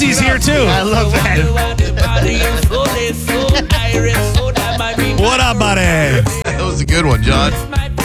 Ozzy's here too. I love that. What up, buddy? That was a good one, John.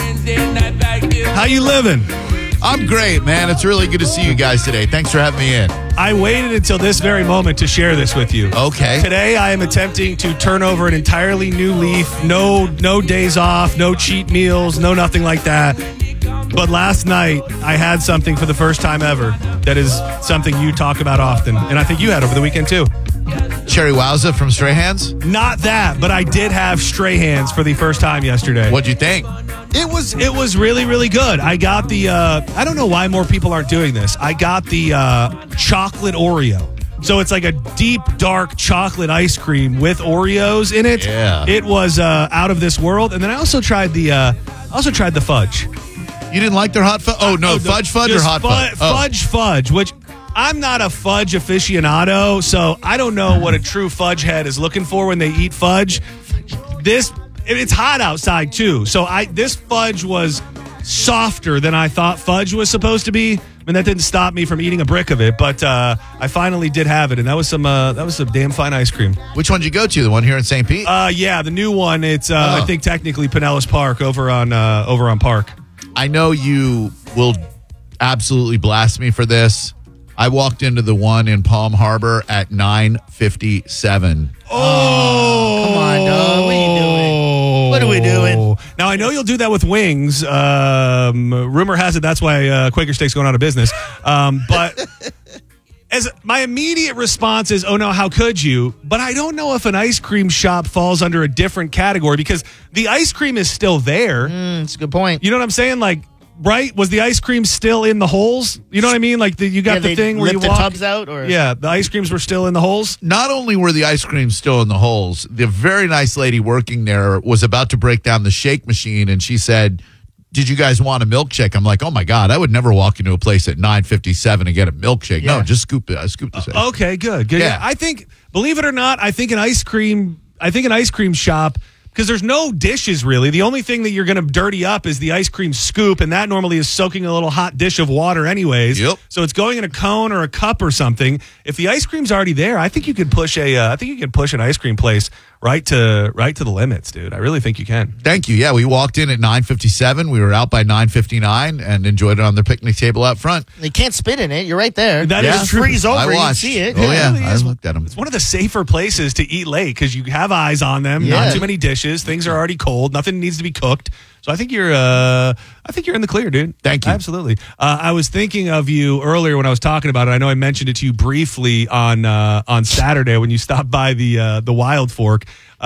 How you living? I'm great, man. It's really good to see you guys today. Thanks for having me in. I waited until this very moment to share this with you. Okay. Today, I am attempting to turn over an entirely new leaf. No days off, no cheat meals, no nothing like that. But last night, I had something for the first time ever that is something you talk about often. And I think you had over the weekend, too. Cherry Wowza from Stray Hands? Not that, but I did have Stray Hands for the first time yesterday. What'd you think? It was really, really good. I got the, I don't know why more people aren't doing this. I got the chocolate Oreo. So it's like a deep, dark chocolate ice cream with Oreos in it. Yeah. It was out of this world. And then I also tried the fudge. You didn't like their hot fudge? Oh, no, fudge or hot fudge? Fudge, which I'm not a fudge aficionado, so I don't know what a true fudge head is looking for when they eat fudge. It's hot outside, too, so this fudge was softer than I thought fudge was supposed to be. I mean, that didn't stop me from eating a brick of it, but I finally did have it, and that was some damn fine ice cream. Which one did you go to? The one here in St. Pete? Yeah, the new one. It's I think technically Pinellas Park over on Park. I know you will absolutely blast me for this. I walked into the one in Palm Harbor at 9:57. Oh, come on, dog. What are you doing? What are we doing? Now, I know you'll do that with wings. Rumor has it that's why Quaker Steak's going out of business. But as my immediate response is, oh, no, how could you? But I don't know if an ice cream shop falls under a different category because the ice cream is still there. That's a good point. You know what I'm saying? Like, right? Was the ice cream still in the holes? You know what I mean? Like you got the thing where you lift walk. the tubs out? Or? Yeah, the ice creams were still in the holes. Not only were the ice creams still in the holes, the very nice lady working there was about to break down the shake machine, and she said, did you guys want a milkshake? I'm like, oh, my God, I would never walk into a place at 9:57 and get a milkshake. Yeah. No, just scoop the shake. Okay, good. Yeah. I think, believe it or not, I think an ice cream shop, because there's no dishes, really. The only thing that you're going to dirty up is the ice cream scoop, and that normally is soaking a little hot dish of water anyways. Yep. So it's going in a cone or a cup or something. If the ice cream's already there, I think you could push an ice cream place right to the limits, dude. I really think you can. Thank you. Yeah, we walked in at 9:57. We were out by 9:59 and enjoyed it on their picnic table out front. You can't spit in it. You're right there. That is true. Freeze over. I You can watched. see it. Oh, yeah. It really I is. looked at them. It's one of the safer places to eat late because you have eyes on them. Yeah. Not too many dishes. Things are already cold. Nothing needs to be cooked. So I think you're in the clear, dude. Thank you. Absolutely. I was thinking of you earlier when I was talking about it. I know I mentioned it to you briefly on Saturday when you stopped by the Wild Fork.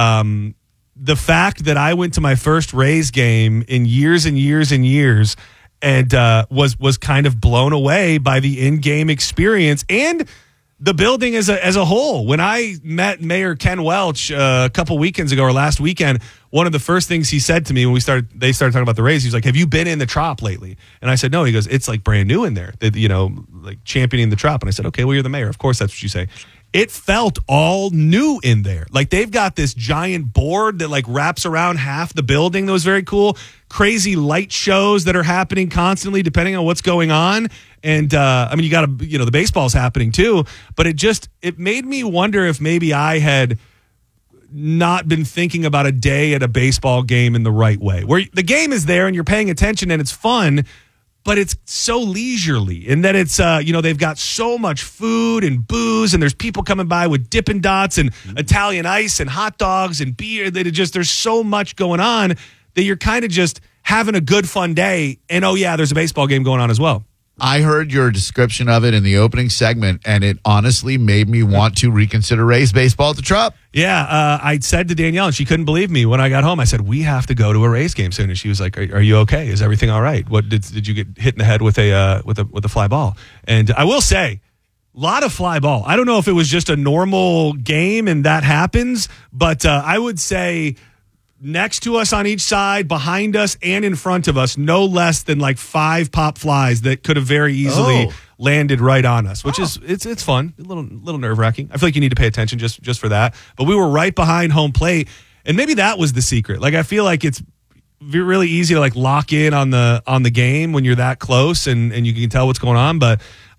The fact that I went to my first Rays game in years and years and years and was kind of blown away by the in-game experience and the building as a whole. When I met Mayor Ken Welch a couple weekends ago or last weekend, one of the first things he said to me when they started talking about the Rays, he was like, have you been in the Trop lately? And I said, no. He goes, it's like brand new in there, like championing the Trop. And I said, okay, well, you're the mayor. Of course, that's what you say. It felt all new in there. Like they've got this giant board that like wraps around half the building. That was very cool. Crazy light shows that are happening constantly depending on what's going on. And I mean, you got to, the baseball's happening too. But it made me wonder if maybe I had not been thinking about a day at a baseball game in the right way, where the game is there and you're paying attention and it's fun. But it's so leisurely in that it's, they've got so much food and booze and there's people coming by with Dippin' Dots and Italian ice and hot dogs and beer. There's so much going on that you're kind of just having a good, fun day. And, oh, yeah, there's a baseball game going on as well. I heard your description of it in the opening segment, and it honestly made me want to reconsider Rays baseball at the Trop. Yeah, I said to Danielle, and she couldn't believe me when I got home. I said, we have to go to a Rays game soon. And she was like, are you okay? Is everything all right? What did you get hit in the head with a fly ball? And I will say, a lot of fly ball. I don't know if it was just a normal game and that happens, but I would say next to us on each side, behind us, and in front of us, no less than like 5 pop flies that could have very easily landed right on us, which is it's fun, a little nerve-wracking. I feel like you need to pay attention just for that. But we were right behind home plate, and maybe that was the secret. Like I feel like it's really easy to like lock in on the game when you're that close and you can tell what's going on. But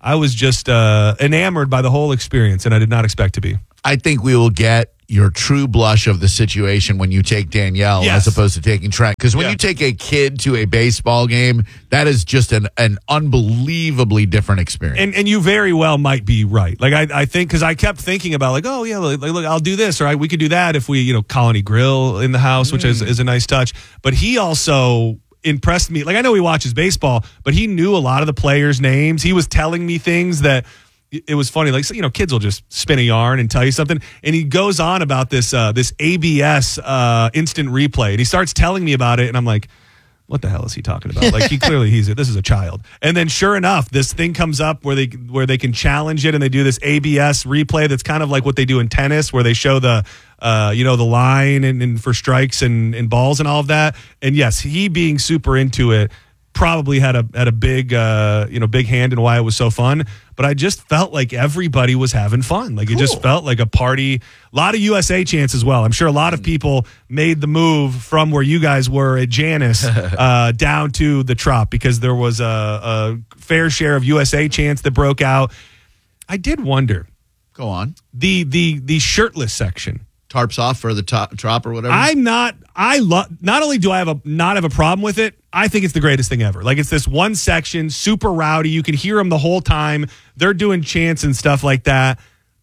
I was just enamored by the whole experience, and I did not expect to be. I think we will get your true blush of the situation when you take Danielle Yes. as opposed to taking Trent. Because when Yeah. you take a kid to a baseball game, that is just an unbelievably different experience. And you very well might be right. Like I think, because I kept thinking about like, oh yeah, like, look, I'll do this, or we could do that if we, Colony Grill in the house, which is a nice touch. But he also impressed me. Like, I know he watches baseball, but he knew a lot of the players' names. He was telling me things that it was funny. Like, kids will just spin a yarn and tell you something. And he goes on about this ABS instant replay, and he starts telling me about it, and I'm like, what the hell is he talking about? Like, this is a child. And then sure enough, this thing comes up where they can challenge it, and they do this ABS replay that's kind of like what they do in tennis, where they show the the line and for strikes and balls and all of that. And yes, he being super into it probably had a big big hand in why it was so fun. But I just felt like everybody was having fun. Like, It just felt like a party. A lot of USA chants as well. I'm sure a lot of people made the move from where you guys were at Janus down to the Trop, because there was a fair share of USA chants that broke out. I did wonder, Go on. the shirtless section. Tarps off for the Trop or whatever. Not only do I not have a problem with it, I think it's the greatest thing ever. Like, it's this one section, super rowdy. You can hear them the whole time. They're doing chants and stuff like that.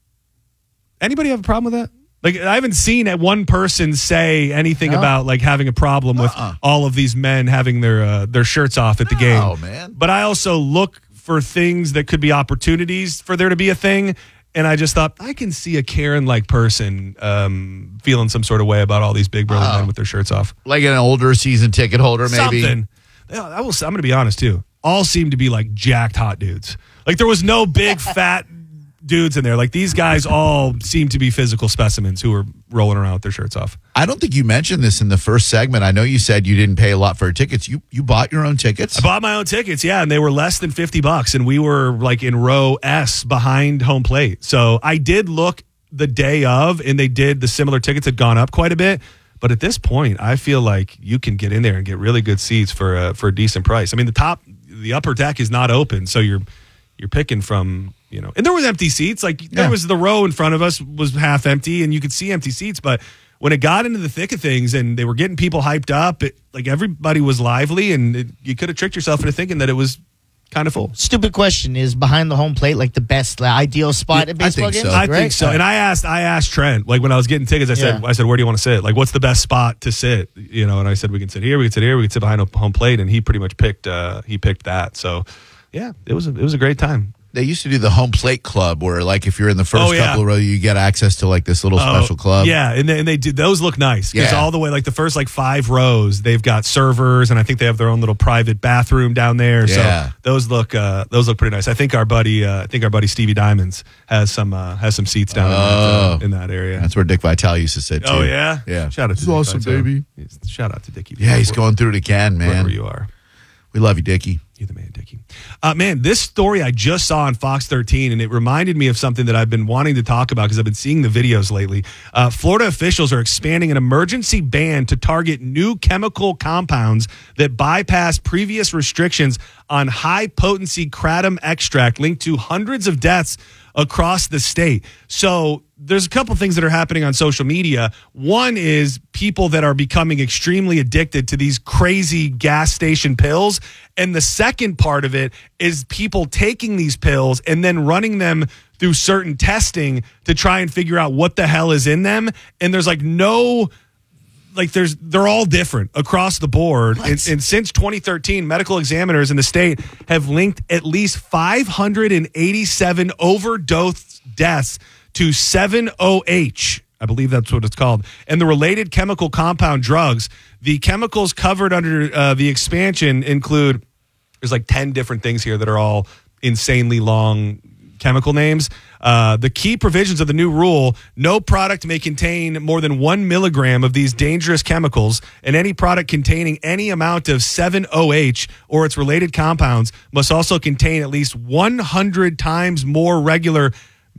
Anybody have a problem with that? Like, I haven't seen one person say anything about like having a problem with all of these men having their shirts off at the game. Oh, man. But I also look for things that could be opportunities for there to be a thing. And I just thought, I can see a Karen-like person feeling some sort of way about all these big brother men with their shirts off. Like an older season ticket holder, maybe. Something. I'm going to be honest, too. All seem to be like jacked hot dudes. Like, there was no big fat dudes in there. Like, these guys all seem to be physical specimens who were rolling around with their shirts off. I don't think you mentioned this in the first segment. I know you said you didn't pay a lot for tickets. You bought your own tickets? I bought my own tickets, yeah, and they were less than $50, and we were like in row S behind home plate. So I did look the day of, and the similar tickets had gone up quite a bit. But at this point, I feel like you can get in there and get really good seats for a decent price. I mean, the upper deck is not open, so you're picking from, and there was empty seats. Like, there was the row in front of us was half empty, and you could see empty seats. But when it got into the thick of things and they were getting people hyped up, like, everybody was lively, and you could have tricked yourself into thinking that it was kind of full. Stupid question. Is behind the home plate like the best, ideal spot at baseball think games? so. I think so. And I asked Trent, like, when I was getting tickets, I said, where do you want to sit? Like, what's the best spot to sit? And I said, we can sit here, we can sit here, we can sit behind home plate. And he pretty much picked that. So yeah, it was a great time. They used to do the home plate club where, like, if you're in the first couple of rows, you get access to like this little special club. Yeah, and they do. Those look nice because all the way, like, the first like 5 rows, they've got servers, and I think they have their own little private bathroom down there. Yeah. So those look pretty nice. I think our buddy Stevie Diamonds has some seats down in that area. That's where Dick Vitale used to sit too. Oh yeah, Yeah. Shout out to This is Dick awesome, Vitale. baby. Shout out to Dickie. Yeah, he's going through it again, man. Wherever you are. We love you, Dickie. You're the man, Dickie. Man, this story I just saw on Fox 13, and it reminded me of something that I've been wanting to talk about because I've been seeing the videos lately. Florida officials are expanding an emergency ban to target new chemical compounds that bypass previous restrictions on high-potency kratom extract linked to hundreds of deaths across the state. So there's a couple things that are happening on social media. One is people that are becoming extremely addicted to these crazy gas station pills. And the second part of it is people taking these pills and then running them through certain testing to try and figure out what the hell is in them. And there's they're all different across the board. And since 2013, medical examiners in the state have linked at least 587 overdose deaths to 7-OH. I believe that's what it's called. And the related chemical compound drugs. The chemicals covered under the expansion include, there's like 10 different things here that are all insanely long chemical names. The key provisions of the new rule: no product may contain more than 1 milligram of these dangerous chemicals, and any product containing any amount of 7-OH or its related compounds must also contain at least 100 times more regular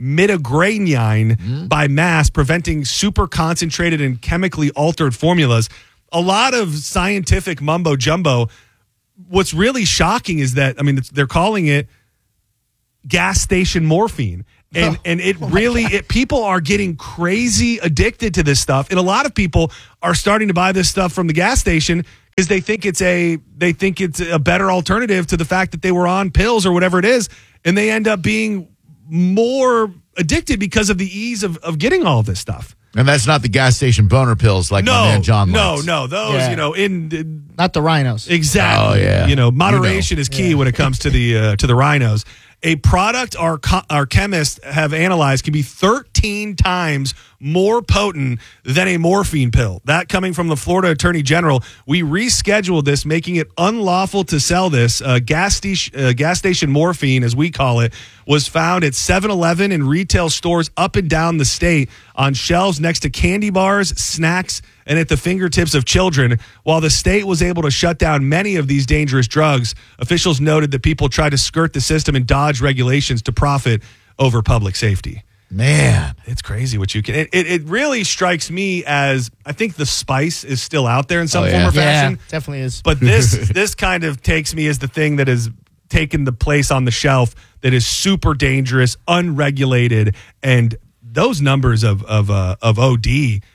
midogranine by mass, preventing super concentrated and chemically altered formulas. A lot of scientific mumbo jumbo. What's really shocking is that, they're calling it gas station morphine. And it really people are getting crazy addicted to this stuff. And a lot of people are starting to buy this stuff from the gas station because they think it's a better alternative to the fact that they were on pills or whatever it is, and they end up being more addicted because of the ease of getting all of this stuff. And that's not the gas station boner pills like my man John likes. No, those, Yeah. Not the rhinos. Exactly. Oh, yeah. Moderation is key when it comes to the rhinos. A product our chemists have analyzed can be 13 times more potent than a morphine pill. That coming from the Florida Attorney General. We rescheduled this, making it unlawful to sell this. Gas station morphine, as we call it, was found at 7-Eleven and retail stores up and down the state on shelves next to candy bars, snacks, and at the fingertips of children. While the state was able to shut down many of these dangerous drugs, officials noted that people tried to skirt the system and dodge regulations to profit over public safety. Man, it's crazy what you can. It really strikes me as, I think the spice is still out there in some form or fashion. Yeah, definitely is. But this kind of takes me as the thing that has taken the place on the shelf that is super dangerous, unregulated, and those numbers of OD.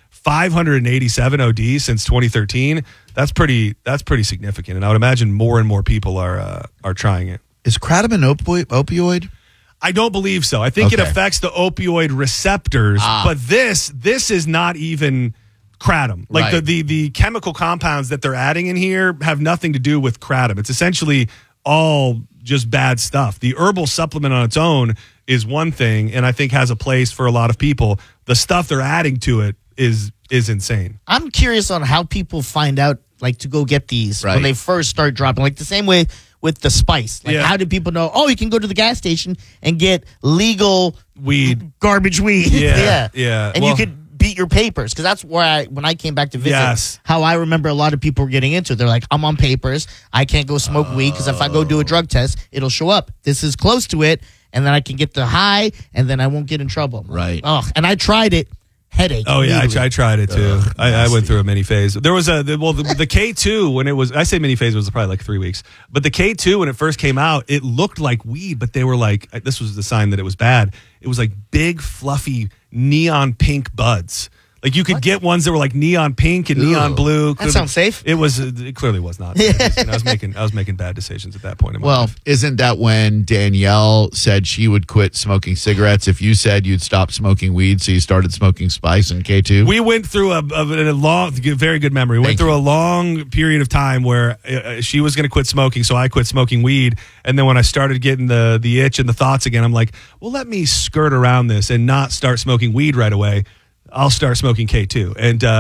587 OD since 2013. That's pretty significant, and I would imagine more and more people are trying it. Is kratom an opioid? I don't believe so. I think it affects the opioid receptors, but this is not even kratom. Like Right. the chemical compounds that they're adding in here have nothing to do with kratom. It's essentially all just bad stuff. The herbal supplement on its own is one thing, and I think has a place for a lot of people. The stuff they're adding to it is insane. I'm curious on how people find out, like, to go get these Right. when they first start dropping. Like the same way with the spice. Like, how did people know, you can go to the gas station and get legal Weed. garbage weed. Yeah. And Well- you could beat your papers. Because that's where when I came back to visit, Yes. how I remember a lot of people were getting into it. They're like, I'm on papers. I can't go smoke weed because if I go do a drug test, it'll show up. This is close to it. And then I can get the high and then I won't get in trouble. Right. And I tried it. Headache. Oh yeah, immediately. I tried it too. I went through a mini phase. There was the K2 when it was. I say mini phase was probably like 3 weeks, but the K2 when it first came out, it looked like weed, but they were like, this was the sign that it was bad. It was like big, fluffy, neon pink buds. Like you could get ones that were like neon pink and neon blue. That sounds safe. It was. It clearly was not. I was making bad decisions at that point in my life. Isn't that when Danielle said she would quit smoking cigarettes if you said you'd stop smoking weed, so you started smoking spice and K2? We went through a long, very good memory. We went through a long period of time where she was going to quit smoking, so I quit smoking weed. And then when I started getting the itch and the thoughts again, I'm like, well, let me skirt around this and not start smoking weed right away. I'll start smoking K2.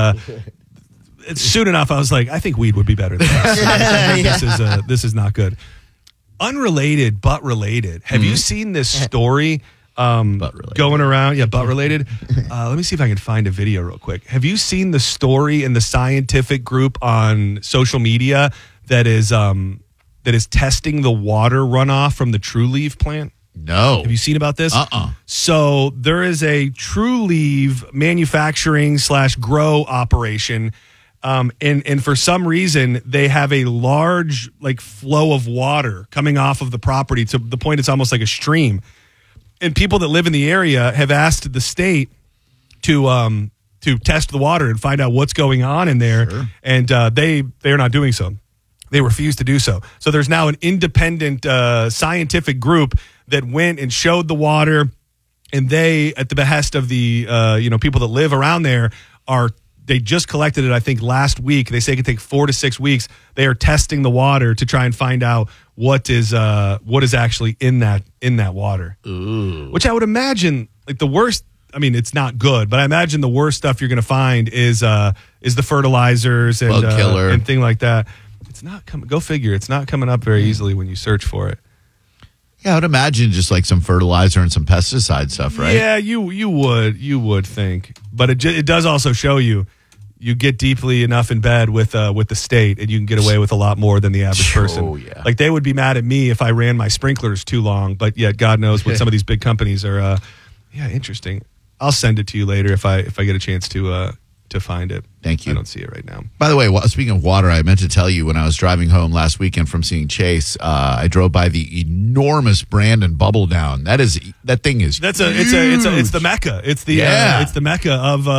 And soon enough, I was like, I think weed would be better than this. This is not good. Unrelated, but related. Have you seen this story going around? Yeah, but related. Let me see if I can find a video real quick. Have you seen the story in the scientific group on social media that is testing the water runoff from the True Leaf plant? No. Have you seen about this? So there is a True Leaf manufacturing / grow operation. And for some reason, they have a large flow of water coming off of the property to the point it's almost like a stream. And people that live in the area have asked the state to test the water and find out what's going on in there. Sure. And they're not doing so. They refuse to do so. So there's now an independent scientific group that went and showed the water, and they, at the behest of the people that live around there, they just collected it, I think, last week. They say it could take 4 to 6 weeks. They are testing the water to try and find out what is actually in that water. Ooh. Which I would imagine, the worst. I mean, it's not good, but I imagine the worst stuff you're going to find is the fertilizers and bug killer and thing like that. It's not coming. Go figure. It's not coming up very easily when you search for it. Yeah, I would imagine just some fertilizer and some pesticide stuff, right? Yeah, you would think, but it does also show you get deeply enough in bed with the state, and you can get away with a lot more than the average person. Oh yeah, they would be mad at me if I ran my sprinklers too long, but yet God knows what some of these big companies are. Interesting. I'll send it to you later if I get a chance to to find it. Thank you. I don't see it right now. By the way, speaking of water, I meant to tell you when I was driving home last weekend from seeing Chase, I drove by the enormous Brandon Bubble Down. That thing is It's the Mecca. It's the Mecca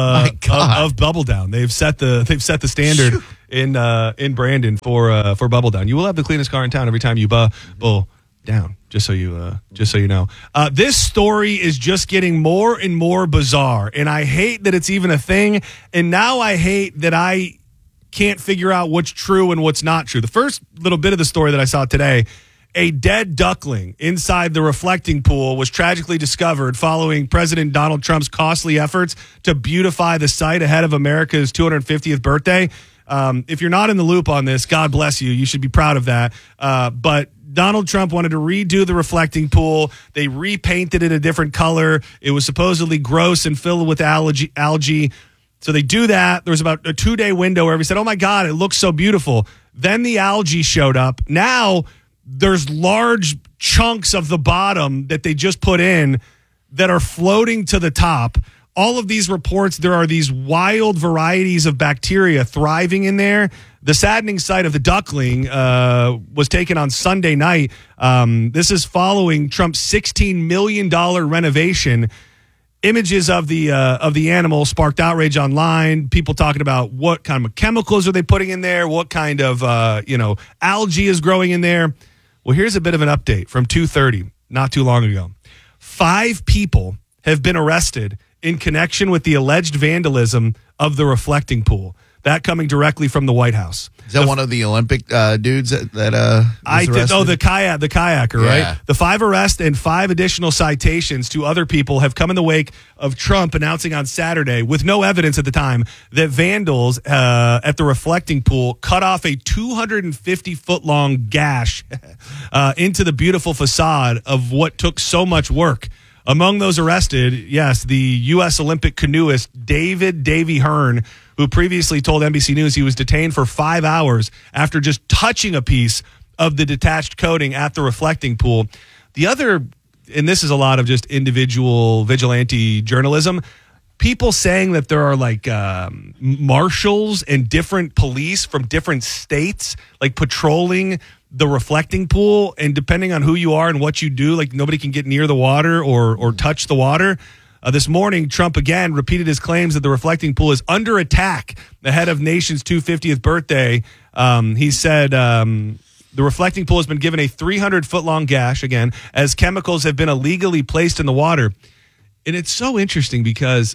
of Bubble Down. They've set the standard in Brandon for Bubble Down. You will have the cleanest car in town every time you bubble down. Just so you know, this story is just getting more and more bizarre, and I hate that it's even a thing. And now I hate that I can't figure out what's true and what's not true. The first little bit of the story that I saw today: a dead duckling inside the reflecting pool was tragically discovered following President Donald Trump's costly efforts to beautify the site ahead of America's 250th birthday. If you're not in the loop on this, God bless you. You should be proud of that. But Donald Trump wanted to redo the reflecting pool. They repainted it a different color. It was supposedly gross and filled with algae. So they do that. There was about a 2-day window where we said, oh my God, it looks so beautiful. Then the algae showed up. Now there's large chunks of the bottom that they just put in that are floating to the top. All of these reports, there are these wild varieties of bacteria thriving in there. The saddening sight of the duckling was taken on Sunday night. This is following Trump's $16 million renovation. Images of the animal sparked outrage online. People talking about what kind of chemicals are they putting in there, what kind of algae is growing in there. Well, here's a bit of an update from 2:30, not too long ago. 5 people have been arrested in connection with the alleged vandalism of the reflecting pool. That coming directly from the White House. Is that one of the Olympic dudes that I did. Oh, the kayaker, yeah. Right? The 5 arrests and 5 additional citations to other people have come in the wake of Trump announcing on Saturday, with no evidence at the time, that vandals at the reflecting pool cut off a 250-foot-long gash into the beautiful facade of what took so much work. Among those arrested, yes, the U.S. Olympic canoeist David Davy Hearn, who previously told NBC News he was detained for 5 hours after just touching a piece of the detached coating at the reflecting pool. The other, and this is a lot of just individual vigilante journalism, people saying that there are like marshals and different police from different states like patrolling the reflecting pool, and depending on who you are and what you do, like nobody can get near the water or touch the water. This morning, Trump again repeated his claims that the reflecting pool is under attack ahead of nation's 250th birthday. He said the reflecting pool has been given a 300-foot-long gash, again, as chemicals have been illegally placed in the water. And it's so interesting because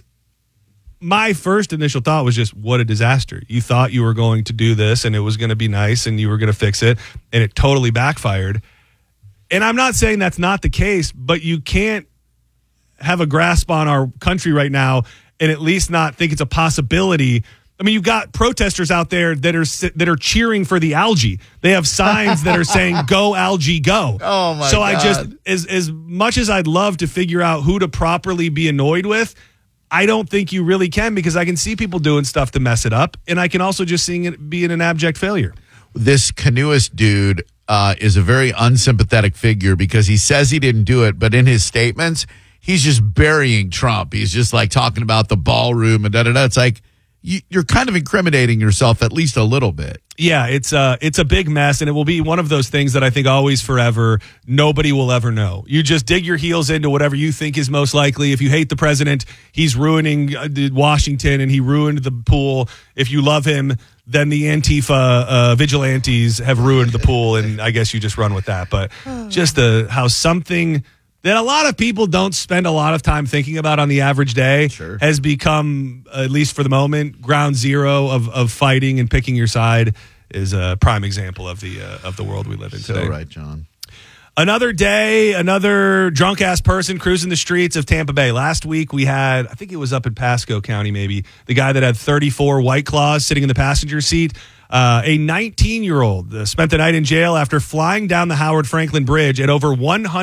my first initial thought was just, what a disaster. You thought you were going to do this and it was going to be nice and you were going to fix it, and it totally backfired. And I'm not saying that's not the case, but you can't have a grasp on our country right now and at least not think it's a possibility. I mean, you've got protesters out there that are cheering for the algae. They have signs that are saying, go algae, go. Oh my so God. I just, as much as I'd love to figure out who to properly be annoyed with, I don't think you really can, because I can see people doing stuff to mess it up, and I can also just see it being an abject failure. This canoeist dude is a very unsympathetic figure because he says he didn't do it, but in his statements, he's just burying Trump. He's just like talking about the ballroom and da-da-da. It's like you're kind of incriminating yourself at least a little bit. Yeah, it's a big mess, and it will be one of those things that I think always, forever, nobody will ever know. You just dig your heels into whatever you think is most likely. If you hate the president, he's ruining Washington, and he ruined the pool. If you love him, then the Antifa vigilantes have ruined the pool, and I guess you just run with that. But just how something that a lot of people don't spend a lot of time thinking about on the average day has become, at least for the moment, ground zero of fighting and picking your side, is a prime example of the world we live in today. So right, John. Another day, another drunk-ass person cruising the streets of Tampa Bay. Last week we had, I think it was up in Pasco County maybe, the guy that had 34 White Claws sitting in the passenger seat. A 19-year-old spent the night in jail after flying down the Howard Franklin Bridge at over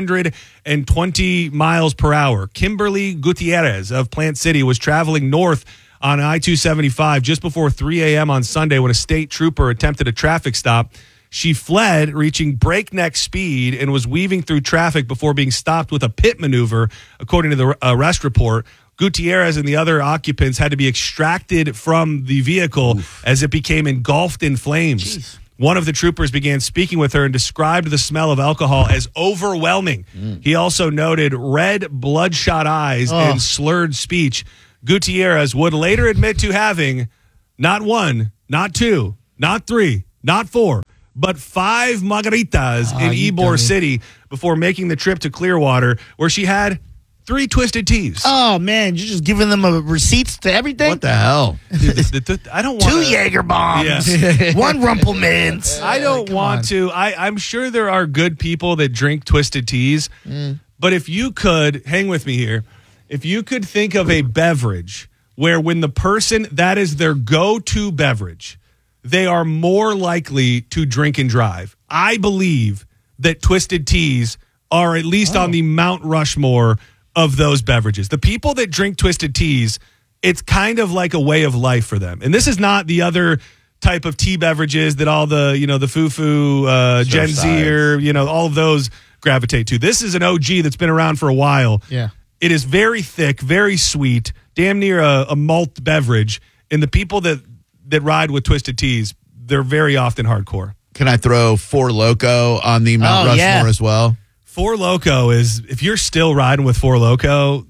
120 miles per hour. Kimberly Gutierrez of Plant City was traveling north on I-275 just before 3 a.m. on Sunday when a state trooper attempted a traffic stop. She fled, reaching breakneck speed, and was weaving through traffic before being stopped with a pit maneuver, according to the arrest report. Gutierrez and the other occupants had to be extracted from the vehicle as it became engulfed in flames. Jeez. One of the troopers began speaking with her and described the smell of alcohol as overwhelming. He also noted red, bloodshot eyes and slurred speech. Gutierrez would later admit to having not 1, not 2, not 3, not 4, but 5 margaritas in Ybor City before making the trip to Clearwater, where she had 3 twisted teas. Oh, man, you're just giving them receipts to everything? What the hell? Dude, I don't want 2 Jaeger bombs, 1 Rumpelmans. I don't want to. I'm sure there are good people that drink twisted teas, but if you could, hang with me here, if you could think of a beverage where when the person, that is their go-to beverage, they are more likely to drink and drive. I believe that twisted teas are at least on the Mount Rushmore of those beverages. The people that drink twisted teas, it's kind of like a way of life for them. And this is not the other type of tea beverages that all the, the foo-foo, Gen Z or, all of those gravitate to. This is an OG that's been around for a while. Yeah. It is very thick, very sweet, damn near a malt beverage. And the people that ride with twisted teas, they're very often hardcore. Can I throw Four Loko on the Mount Rushmore as well? Four Loko is, if you're still riding with Four Loko,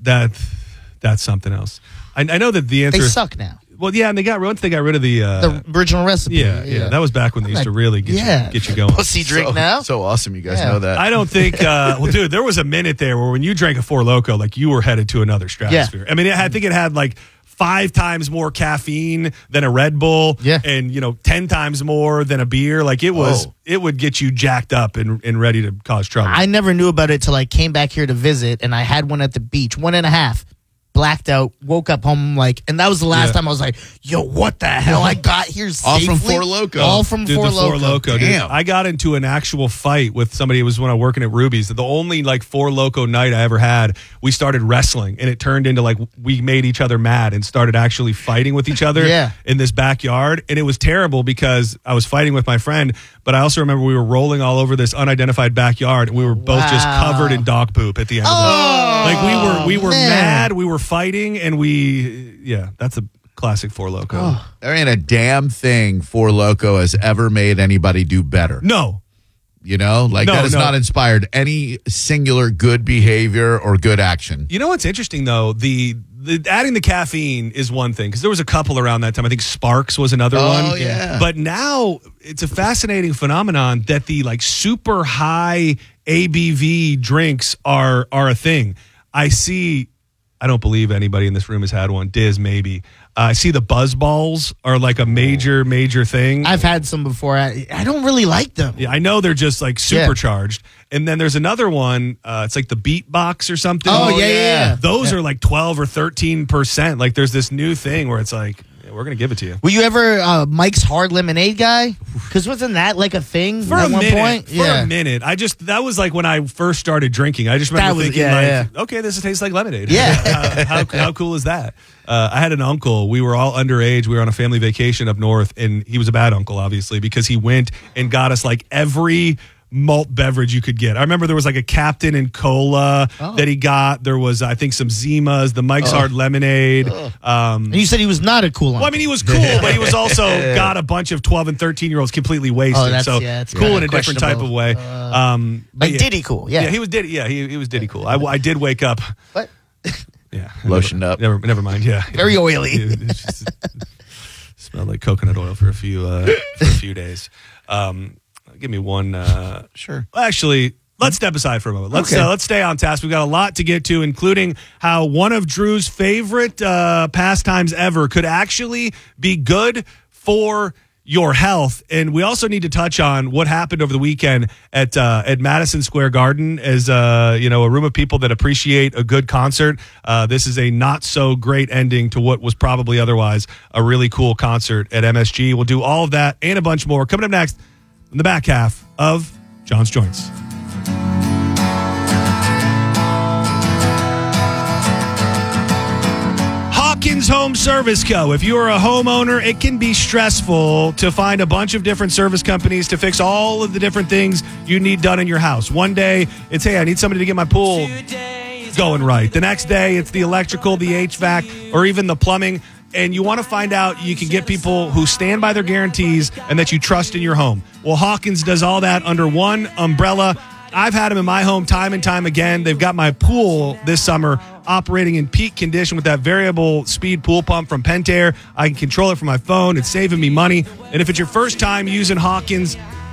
that's something else. I know that the answer They is, suck now. well, yeah, and once they got rid of The original recipe. yeah, that was back when they used to really get you going. Pussy drink now? So awesome, you guys know that. I don't think, well, dude, there was a minute there where when you drank a Four Loko, like you were headed to another stratosphere. I mean, I think it had like 5 times more caffeine than a Red Bull, and 10 times more than a beer. Like it would get you jacked up and ready to cause trouble. I never knew about it till I came back here to visit, and I had one at the beach, 1.5. Blacked out, woke up home and that was the last time I was like, yo, what the hell? I got here safely. All from Four Loko. All from Dude, Four the Four Loko. Loko. Damn. Dude. I got into an actual fight with somebody. It was when I was working at Ruby's. The only Four Loko night I ever had, we started wrestling, and it turned into we made each other mad and started actually fighting with each other in this backyard. And it was terrible because I was fighting with my friend, but I also remember we were rolling all over this unidentified backyard, and we were both just covered in dog poop at the end of it. We were mad, we were fighting, and that's a classic Four Loko. There ain't a damn thing Four Loko has ever made anybody do better. No. That has not inspired any singular good behavior or good action. You know what's interesting, though? The adding the caffeine is one thing, because there was a couple around that time. I think Sparks was another one. Oh, yeah. But now it's a fascinating phenomenon that the super high ABV drinks are a thing. I don't believe anybody in this room has had one. Diz, maybe. I see the Buzz Balls are a major thing. I've had some before. I don't really like them. Yeah, I know they're just supercharged. And then there's another one. It's like the Beatbox or something. Oh, yeah. Those are 12 or 13%. There's this new thing where it's we're going to give it to you. Were you ever Mike's Hard Lemonade guy? Because wasn't that a thing for at a one minute? point? For a minute. that was when I first started drinking. I just remember thinking okay, this tastes like lemonade. Yeah. How cool is that? I had an uncle. We were all underage. We were on a family vacation up north, and he was a bad uncle, obviously, because he went and got us every malt beverage you could get. I remember there was a Captain and Cola that he got. There was, I think, some Zimas, the Mike's Hard Lemonade. And you said he was not a cool uncle. Well, I mean, he was cool, but he was also got a bunch of 12 and 13-year-olds completely wasted. That's cool in a different type of way. Diddy cool, yeah. Yeah, he was Diddy. Yeah, he was Diddy cool. I did wake up. What? Yeah. Lotioned up. Never mind. Yeah. Very oily. It just smelled like coconut oil for a few days. Give me one. Sure. Actually, let's step aside for a moment. Let's stay on task. We've got a lot to get to, including how one of Drew's favorite pastimes ever could actually be good for your health. And we also need to touch on what happened over the weekend at Madison Square Garden as a room of people that appreciate a good concert. This is a not so great ending to what was probably otherwise a really cool concert at MSG. We'll do all of that and a bunch more coming up next in the back half of John's Joints. Hawkins Home Service Co. If you are a homeowner, it can be stressful to find a bunch of different service companies to fix all of the different things you need done in your house. One day, it's, hey, I need somebody to get my pool going right. The next day, it's the electrical, the HVAC, or even the plumbing. And you want to find out you can get people who stand by their guarantees and that you trust in your home. Well, Hawkins does all that under one umbrella. I've had them in my home time and time again. They've got my pool this summer operating in peak condition with that variable speed pool pump from Pentair. I can control it from my phone. It's saving me money. And if it's your first time using Hawkins,